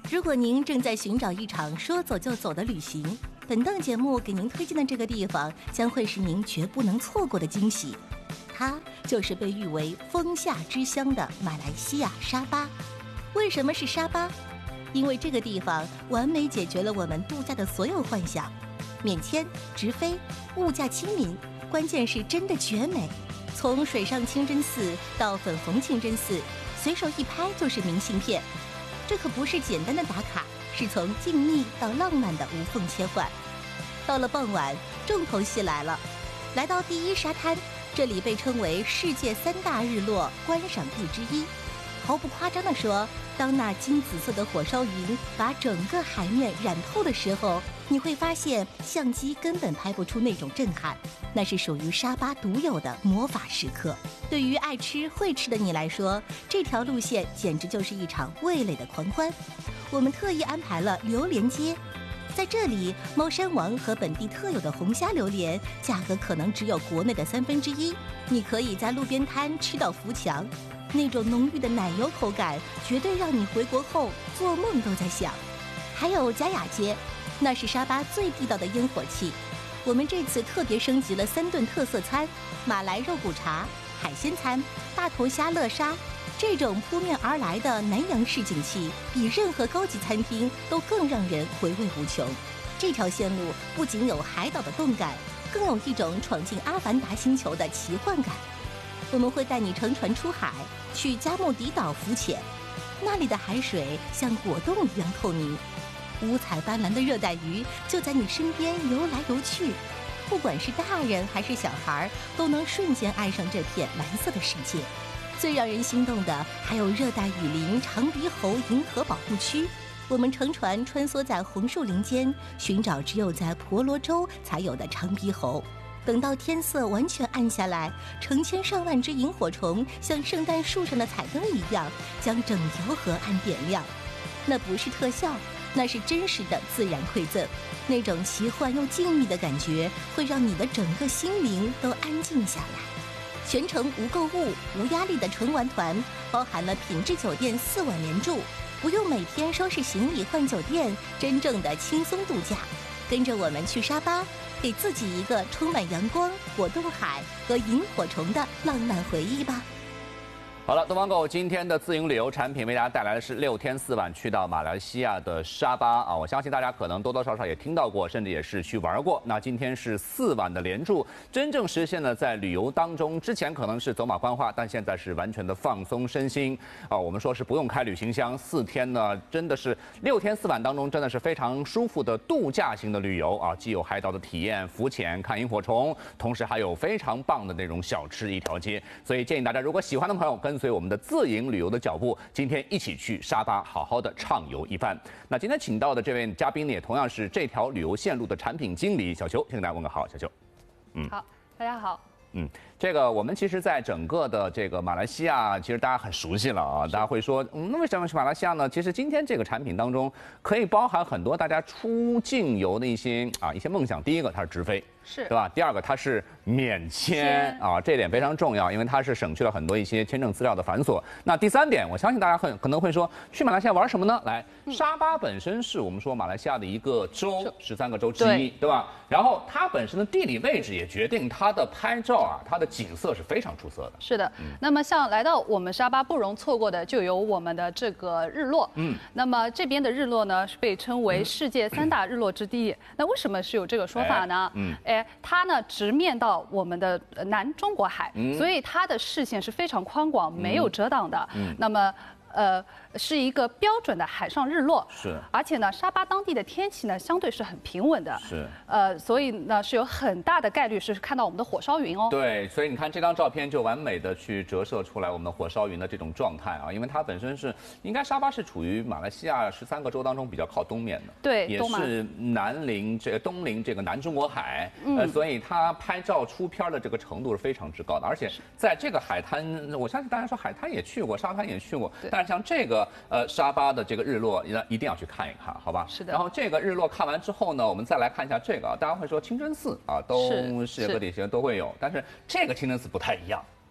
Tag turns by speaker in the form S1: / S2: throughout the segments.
S1: 如果您正在寻找一场说走就走的旅行，本档节目给您推荐的这个地方将会是您绝不能错过的惊喜。它就是被誉为风夏之乡的马来西亚沙巴。为什么是沙巴？因为这个地方完美解决了我们度假的所有幻想，免签、直飞，物价亲民，关键是真的绝美。从水上清真寺到粉红清真寺，随手一拍就是明信片。这可不是简单的打卡，是从静谧到浪漫的无缝切换。到了傍晚，重头戏来了，来到第一沙滩，这里被称为世界3大日落观赏地之一。毫不夸张地说，当那金紫色的火烧云把整个海面染透的时候，你会发现相机根本拍不出那种震撼，那是属于沙巴独有的魔法时刻。对于爱吃会吃的你来说，这条路线简直就是一场味蕾的狂欢。我们特意安排了榴莲街，在这里，猫山王和本地特有的红虾榴莲价格可能只有国内的1/3，你可以在路边摊吃到扶墙。那种浓郁的奶油口感，绝对让你回国后做梦都在想。还有佳雅街，那是沙巴最地道的烟火气。我们这次特别升级了3顿特色餐：马来肉骨茶、海鲜餐、大头虾乐沙。这种扑面而来的南洋式景气，比任何高级餐厅都更让人回味无穷。这条线路不仅有海岛的动感，更有一种闯进阿凡达星球的奇幻感。我们会带你乘船出海，去加木迪岛浮潜，那里的海水像果冻一样透明，五彩斑斓的热带鱼就在你身边游来游去，不管是大人还是小孩，都能瞬间爱上这片蓝色的世界。最让人心动的还有热带雨林长鼻猴银河保护区，我们乘船穿梭在红树林间，寻找只有在婆罗洲才有的长鼻猴。等到天色完全暗下来，成千上万只萤火虫像圣诞树上的彩灯一样，将整条河岸点亮。那不是特效，那是真实的自然馈赠。那种奇幻又静谧的感觉，会让你的整个心灵都安静下来。全程无购物、无压力的纯玩团，包含了品质酒店4晚连住，不用每天收拾行李换酒店，真正的轻松度假。跟着我们去沙巴，给自己一个充满阳光、果冻海和萤火虫的浪漫回忆吧。
S2: 好了，东方狗今天的自营旅游产品为大家带来的是6天4晚去到马来西亚的沙巴啊！我相信大家可能多多少少也听到过，甚至也是去玩过。那今天是4晚的连住，真正实现了在旅游当中，之前可能是走马观花，但现在是完全的放松身心啊！我们说是不用开旅行箱，4天呢真的是6天4晚当中真的是非常舒服的度假型的旅游啊！既有海岛的体验、浮潜、看萤火虫，同时还有非常棒的那种小吃一条街。所以建议大家，如果喜欢的朋友跟随我们的自营旅游的脚步，今天一起去沙巴好好的畅游一番。那今天请到的这位嘉宾呢，也同样是这条旅游线路的产品经理小邱，先跟大家问个好，小邱。
S3: 好，大家好。
S2: 这个我们其实在整个的这个马来西亚，其实大家很熟悉了啊。大家会说，那为什么去马来西亚呢？其实今天这个产品当中，可以包含很多大家出境游的一些梦想。第一个，它是直飞。
S3: 是，
S2: 对吧？第二个，它是免签啊，这点非常重要，因为它是省去了很多一些签证资料的繁琐。那第3点，我相信大家可能会说，去马来西亚玩什么呢？来，沙巴本身是我们说马来西亚的一个州，13个州之一，对吧？然后它本身的地理位置也决定它的拍照啊，它的景色是非常出色的。
S3: 是的，那么像来到我们沙巴不容错过的就有我们的这个日落。那么这边的日落呢是被称为世界3大日落之地。那为什么是有这个说法呢？它呢直面到我们的南中国海，所以它的视线是非常宽广，没有遮挡的。那么是一个标准的海上日落，
S2: 是，
S3: 而且呢，沙巴当地的天气呢相对是很平稳的，
S2: 是，
S3: 所以呢是有很大的概率是看到我们的火烧云哦。
S2: 对，所以你看这张照片就完美的去折射出来我们的火烧云的这种状态啊，因为它本身是应该沙巴是处于马来西亚13个州当中比较靠东面的，
S3: 对，
S2: 也是东临这个南中国海，所以它拍照出片的这个程度是非常之高的，而且在这个海滩，我相信大家说海滩也去过，沙滩也去过，但是像这个沙巴的这个日落，一定要去看一看，好吧？
S3: 是的。
S2: 然后这个日落看完之后呢，我们再来看一下这个，大家会说清真寺啊，都世界各地其实都会有，但是这个清真寺不太一样。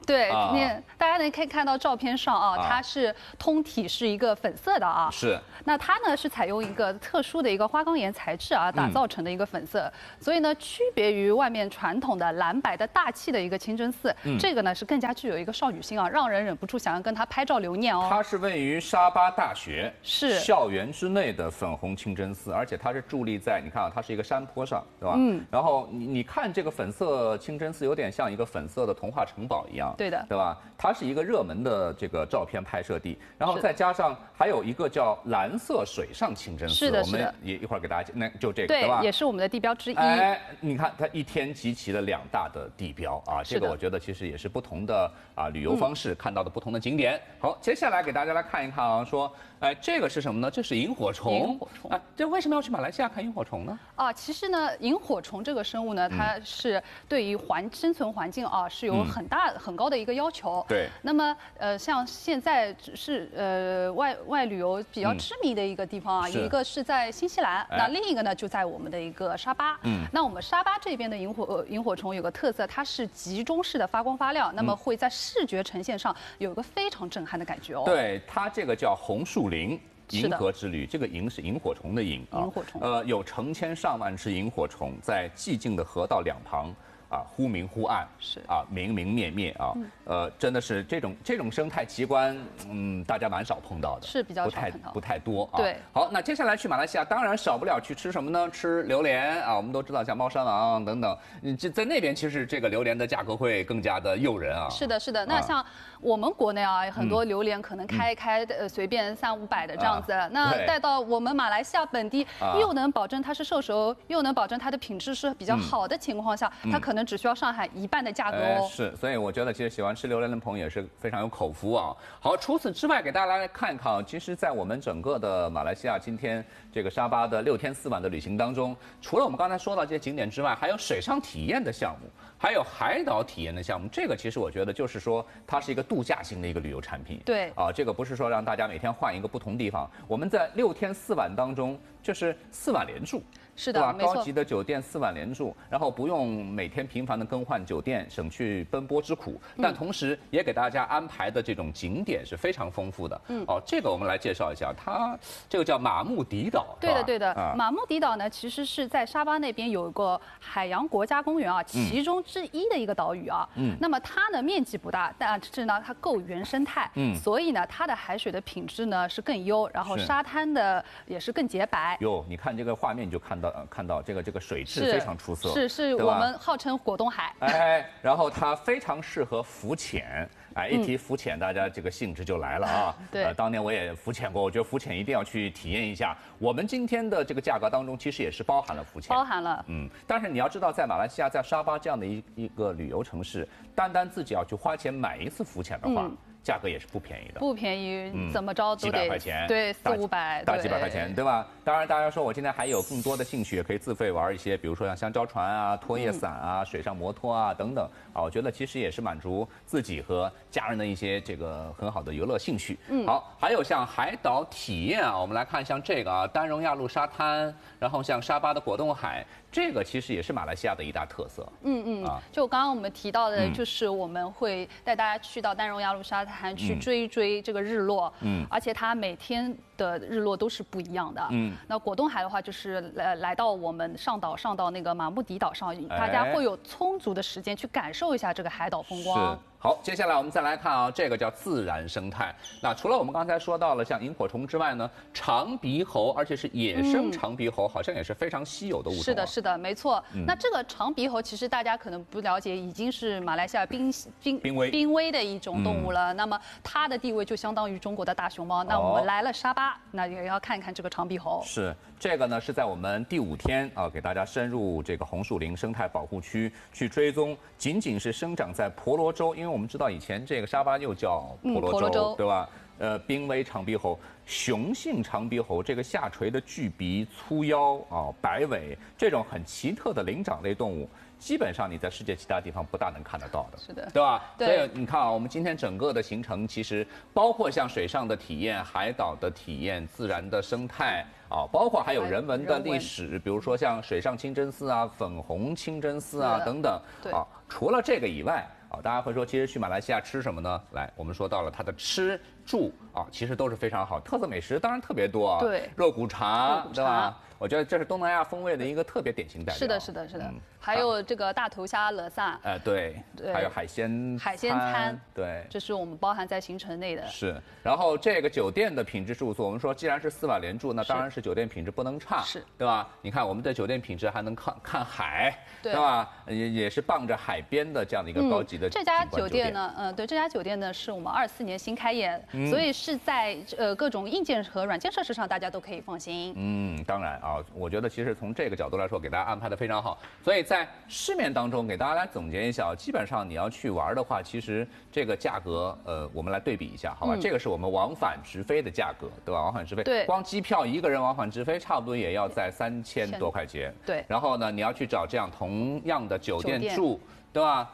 S3: 对，大家可以看到照片上啊，它是通体是一个粉色的啊。
S2: 是。
S3: 那它呢是采用一个特殊的一个花岗岩材质啊打造成的一个粉色，所以呢区别于外面传统的蓝白的大气的一个清真寺，这个呢是更加具有一个少女心啊，让人忍不住想要跟它拍照留念哦。
S2: 它是位于沙巴大学
S3: 是
S2: 校园之内的粉红清真寺，而且它是伫立在你看啊，它是一个山坡上，对吧？然后你看这个粉色清真寺有点像一个粉色的童话城堡一样，
S3: 对的，
S2: 对吧？它是一个热门的这个照片拍摄地，然后再加上还有一个叫蓝色水上清真寺，
S3: 是的，
S2: 我们也一会儿给大家那就这个，对吧？
S3: 也是我们的地标之一。
S2: 哎，你看它一天集齐了2大的地标啊，这个我觉得其实也是不同的旅游方式看到的不同的景点。好，接下来给大家来看一看啊，说，哎，这个是什么呢？这是萤火虫。
S3: 萤火虫，
S2: 这为什么要去马来西亚看萤火虫呢？
S3: 其实呢，萤火虫这个生物呢，它是对于生存环境是有很高的一个要求。
S2: 对。
S3: 那么像现在是外旅游比较知名的一个地方啊，一个是在新西兰，那另一个呢就在我们的一个沙巴。那我们沙巴这边的萤火虫有个特色，它是集中式的发光发亮，那么会在视觉呈现上有一个非常震撼的感觉哦。
S2: 对，它这个叫红树林。银河之旅，这个萤是萤火虫的萤啊，
S3: 萤火虫，
S2: 有成千上万只萤火虫在寂静的河道两旁。忽明忽暗，
S3: 是
S2: 明明灭灭啊，真的是这种生态奇观，大家蛮少碰到的，
S3: 是比较少碰到，
S2: 不太多啊。
S3: 对，
S2: 好，那接下来去马来西亚，当然少不了去吃什么呢？吃榴莲啊，我们都知道像猫山王等等，在那边其实这个榴莲的价格会更加的诱人啊。
S3: 是的，是的。那像我们国内很多榴莲可能开一开随便300-500的这样子，那带到我们马来西亚本地，又能保证它是授熟，又能保证它的品质是比较好的情况下，它可能只需要上海1半的价格哦。
S2: 是，所以我觉得其实喜欢吃榴莲的朋友也是非常有口福啊。好，除此之外，给大家来看一看，其实，在我们整个的马来西亚今天这个沙巴的6天4晚的旅行当中，除了我们刚才说到这些景点之外，还有水上体验的项目，还有海岛体验的项目。这个其实我觉得就是说，它是一个度假型的一个旅游产品。
S3: 对
S2: 这个不是说让大家每天换一个不同地方，我们在6天4晚当中就是4晚连住。
S3: 是的，
S2: 对吧？高级的酒店4晚连住，然后不用每天频繁的更换酒店，省去奔波之苦。但同时也给大家安排的这种景点是非常丰富的。这个我们来介绍一下，它这个叫马木迪岛。
S3: 对的，对的。马木迪岛呢，其实是在沙巴那边有一个海洋国家公园其中之一的一个岛屿啊。那么它呢面积不大，但是呢它够原生态。所以呢它的海水的品质呢是更优，然后沙滩的也是更洁白。
S2: 你看这个画面你就看到这个水质非常出色，
S3: 是我们号称果冻海。
S2: 然后它非常适合浮潜。一提浮潜，大家这个兴致就来了啊。
S3: 对，
S2: 当年我也浮潜过，我觉得浮潜一定要去体验一下。我们今天的这个价格当中，其实也是包含了浮潜，
S3: 包含了。
S2: 但是你要知道，在马来西亚，在沙巴这样的一个旅游城市，单自己要去花钱买一次浮潜的话，价格也是不便宜的，
S3: 不便宜，怎么着都得
S2: 几百块钱，
S3: 对，400-500，
S2: 大几百块钱，对吧？当然，大家说我今天还有更多的兴趣，也可以自费玩一些，比如说像香蕉船啊、拖叶伞啊、水上摩托啊等等我觉得其实也是满足自己和家人的一些这个很好的游乐兴趣。好，还有像海岛体验我们来看像这个丹绒亚路沙滩，然后像沙巴的果冻海。这个其实也是马来西亚的一大特色。
S3: 就刚刚我们提到的，就是我们会带大家去到丹绒亚路沙滩去追这个日落。而且它每天的日落都是不一样的。那果冻海的话，就是来到我们上到那个马木迪岛上，大家会有充足的时间去感受一下这个海岛风光。
S2: 好，接下来我们再来看这个叫自然生态。那除了我们刚才说到了像萤火虫之外呢，长鼻猴，而且是野生长鼻猴，好像也是非常稀有的物种。
S3: 是的，没错。那这个长鼻猴其实大家可能不了解，已经是马来西亚濒危的一种动物了。那么它的地位就相当于中国的大熊猫。那我们来了沙巴，那也要看一看这个长鼻猴。
S2: 是这个呢，是在我们第5天给大家深入这个红树林生态保护区去追踪，仅仅是生长在婆罗洲，因为我们知道以前这个沙巴又叫婆罗洲，对吧？濒危长鼻猴，雄性长鼻猴，这个下垂的巨鼻、粗腰白尾，这种很奇特的灵长类动物，基本上你在世界其他地方不大能看得到的，
S3: 是的，
S2: 对吧？
S3: 对。
S2: 所以你看我们今天整个的行程其实包括像水上的体验、海岛的体验、自然的生态包括还有人文的历史，比如说像水上清真寺粉红清真寺等等。
S3: 对。
S2: 除了这个以外啊，大家会说，其实去马来西亚吃什么呢？来，我们说到了它的吃住啊，其实都是非常好，特色美食当然特别多啊，
S3: 对，
S2: 肉骨茶，对吧？我觉得这是东南亚风味的一个特别典型代表。
S3: 是的，是的，是的。还有这个大头虾勒萨，
S2: 对，还有海鲜餐，对，
S3: 这是我们包含在行程内的。
S2: 是，然后这个酒店的品质住宿，我们说既然是4晚连住，那当然是酒店品质不能差，
S3: 是，
S2: 对吧？你看我们的酒店品质还能看海，对吧？也是傍着海边的这样的一个高级的
S3: 这家酒店呢，对，这家酒店呢是我们24年新开业，所以是在各种硬件和软件设施上大家都可以放心。
S2: 当然啊，我觉得其实从这个角度来说，给大家安排的非常好，所以在市面当中给大家来总结一下，基本上你要去玩的话，其实这个价格，我们来对比一下，好吧？这个是我们往返直飞的价格，对吧？往返直飞，
S3: 对，
S2: 光机票一个人往返直飞，差不多也要在3000多块钱，
S3: 对。
S2: 然后呢，你要去找这样同样的酒店住，对吧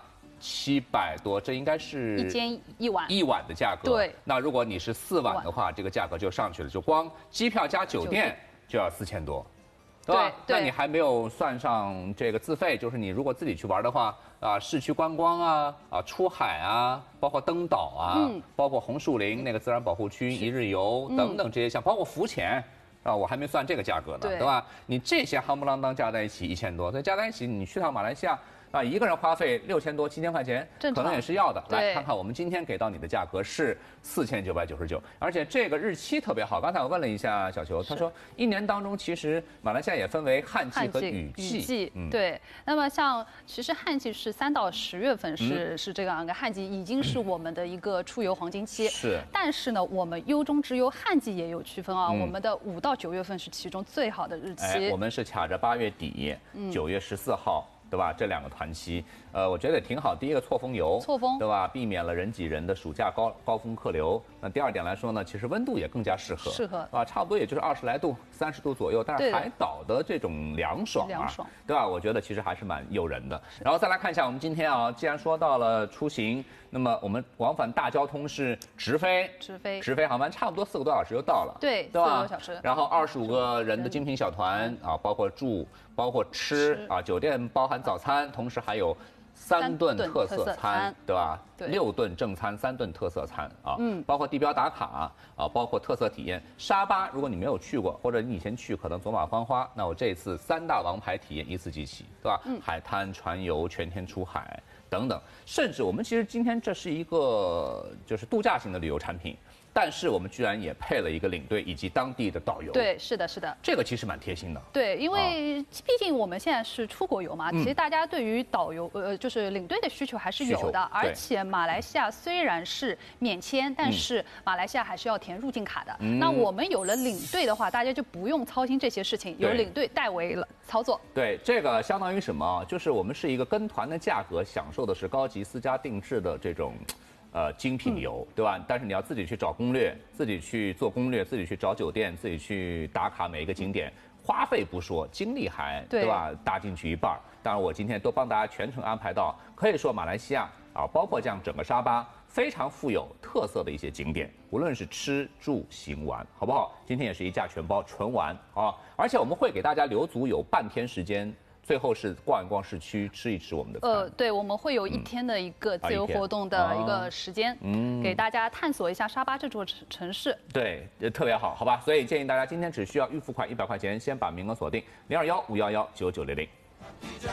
S2: ？700多，这应该是
S3: 一间1晚
S2: 的价格。
S3: 对。
S2: 那如果你是4晚的话，这个价格就上去了，就光机票加酒店就要4000多。对吧？那你还没有算上这个自费，就是你如果自己去玩的话，市区观光出海啊，包括登岛啊，包括红树林那个自然保护区1日游等等这些项，包括浮潜我还没算这个价格呢，对吧？你这些夯不啷当加在一起1000多，所以加在一起你去趟马来西亚。一个人花费6000多7000块钱，可能也是要的。来看看我们今天给到你的价格是4999，而且这个日期特别好。刚才我问了一下小球，他说1年当中其实马来西亚也分为旱季和雨季。
S3: 对。那么像其实旱季是3到10月份是这样一个旱季，已经是我们的一个出游黄金期。
S2: 是。
S3: 但是呢，我们优中之优旱季也有区分啊。我们的5到9月份是其中最好的日期。
S2: 我们是卡着8月底，9月14号。对吧？这2个团期，我觉得也挺好。第一个错峰游，对吧？避免了人挤人的暑假高峰客流。那第2点来说呢，其实温度也更加适合，差不多也就是20来度，30度左右。但是海岛的这种凉爽，对吧？我觉得其实还是蛮诱人的。然后再来看一下我们今天既然说到了出行，那么我们往返大交通是直飞航班，差不多4个多小时就到了，
S3: 对
S2: 吧？4
S3: 个多小时。
S2: 然后25个人的精品小团包括住。包括吃酒店包含早餐，同时还有3顿特色餐，对吧？6顿正餐，3顿特色餐包括地标打卡包括特色体验。沙巴，如果你没有去过，或者你以前去可能走马观花，那我这次3大王牌体验一次集齐，对吧？海滩、船游、全天出海等等，甚至我们其实今天这是一个就是度假型的旅游产品。但是我们居然也配了一个领队以及当地的导游。
S3: 对，是的，是的。
S2: 这个其实蛮贴心的。
S3: 对，因为毕竟我们现在是出国游嘛，其实大家对于导游就是领队的需求还是有的。而且马来西亚虽然是免签，但是马来西亚还是要填入境卡的。那我们有了领队的话，大家就不用操心这些事情，有领队代为了操作。
S2: 对，这个相当于什么？就是我们是一个跟团的价格，享受的是高级私家定制的这种。精品游，对吧？但是你要自己去找攻略，自己去做攻略，自己去找酒店，自己去打卡每一个景点，花费不说，精力还对吧？搭进去一半。当然，我今天都帮大家全程安排到，可以说马来西亚包括这样整个沙巴非常富有特色的一些景点，无论是吃住行玩，好不好？今天也是一价全包，纯玩而且我们会给大家留足有半天时间。最后是逛一逛市区，吃一吃我们的餐。
S3: 对，我们会有1天的一个自由活动的一个时间，给大家探索一下沙巴这座城市。
S2: 对，特别好，好吧？所以建议大家今天只需要预付款100块钱，先把名额锁定0215119900。